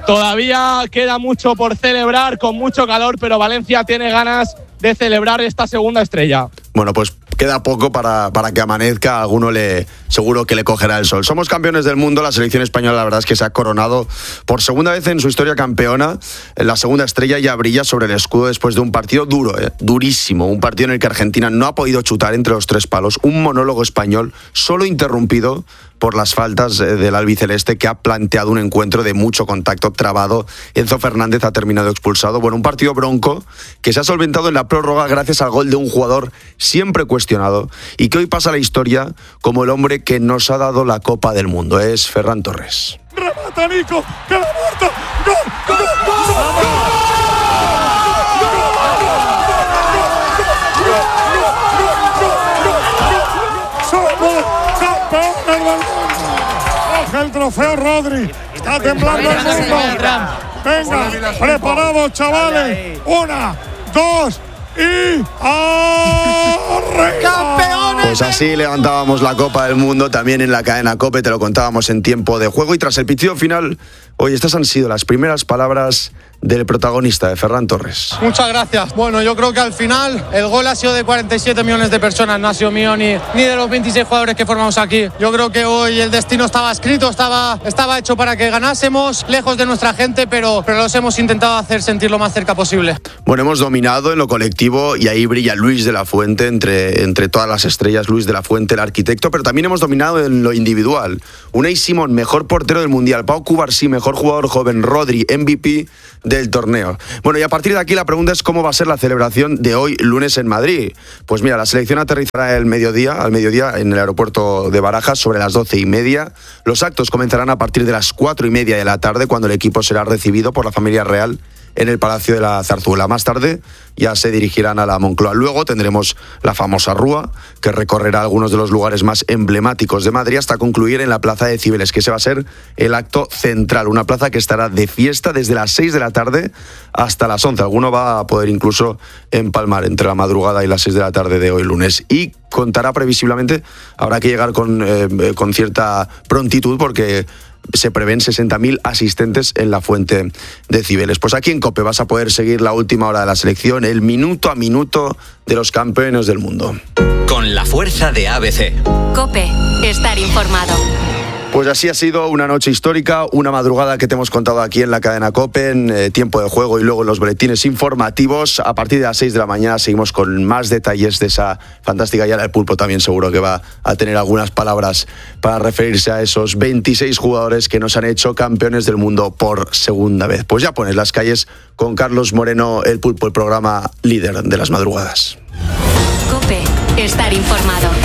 Todavía queda mucho por celebrar, con mucho calor, pero Valencia tiene ganas de celebrar esta segunda estrella. Bueno, pues queda poco para que amanezca, a alguno seguro que le cogerá el sol. Somos campeones del mundo, la selección española la verdad es que se ha coronado por segunda vez en su historia campeona. La segunda estrella ya brilla sobre el escudo después de un partido duro, durísimo, un partido en el que Argentina no ha podido chutar entre los tres palos, un monólogo español solo interrumpido por las faltas del albiceleste, que ha planteado un encuentro de mucho contacto trabado. Enzo Fernández ha terminado expulsado. Bueno, un partido bronco que se ha solventado en la prórroga gracias al gol de un jugador siempre cuestionado y que hoy pasa a la historia como el hombre que nos ha dado la Copa del Mundo. Es Ferran Torres. ¡Remata Nico! ¡Que la muerto! ¡Gol! ¡Gol! ¡Gol! El trofeo Rodri, está temblando el mundo. Venga, preparados chavales. 1, 2 y ¡campeones! Pues así levantábamos la Copa del Mundo también en la cadena COPE, te lo contábamos en tiempo de juego. Y tras el pitido final, hoy estas han sido las primeras palabras del protagonista, de Ferran Torres. Muchas gracias. Bueno, yo creo que al final el gol ha sido de 47 millones de personas, no ha sido mío ni de los 26 jugadores que formamos aquí. Yo creo que hoy el destino estaba escrito, estaba hecho para que ganásemos, lejos de nuestra gente, pero los hemos intentado hacer sentir lo más cerca posible. Bueno, hemos dominado en lo colectivo y ahí brilla Luis de la Fuente, entre todas las estrellas, Luis de la Fuente, el arquitecto, pero también hemos dominado en lo individual. Unai Simón, mejor portero del Mundial, Pau Cubarsí, mejor jugador joven, Rodri, MVP del torneo. Bueno, y a partir de aquí la pregunta es cómo va a ser la celebración de hoy lunes en Madrid. Pues mira, la selección aterrizará al mediodía en el aeropuerto de Barajas sobre las 12:30. Los actos comenzarán a partir de las 4:30 de la tarde, cuando el equipo será recibido por la familia real en el Palacio de la Zarzuela. Más tarde ya se dirigirán a la Moncloa. Luego tendremos la famosa Rúa, que recorrerá algunos de los lugares más emblemáticos de Madrid hasta concluir en la Plaza de Cibeles, que ese va a ser el acto central. Una plaza que estará de fiesta desde las 6 de la tarde hasta las 11. Alguno va a poder incluso empalmar entre la madrugada y las 6 de la tarde de hoy lunes. Y contará previsiblemente, habrá que llegar con cierta prontitud porque se prevén 60.000 asistentes en la Fuente de Cibeles. Pues aquí en COPE vas a poder seguir la última hora de la selección, el minuto a minuto de los campeones del mundo. Con la fuerza de ABC. COPE, estar informado. Pues así ha sido una noche histórica, una madrugada que te hemos contado aquí en la cadena COPE, en tiempo de juego y luego en los boletines informativos. A partir de las 6 de la mañana seguimos con más detalles de esa fantástica Yala. El Pulpo también seguro que va a tener algunas palabras para referirse a esos 26 jugadores que nos han hecho campeones del mundo por segunda vez. Pues ya pones las calles con Carlos Moreno, el Pulpo, el programa líder de las madrugadas. COPE, estar informado.